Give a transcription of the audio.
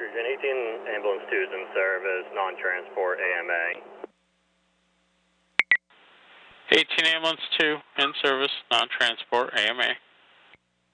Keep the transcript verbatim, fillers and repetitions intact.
Sturgeon, eighteen Ambulance two is in service, non-transport A M A. eighteen Ambulance two in service, non-transport A M A.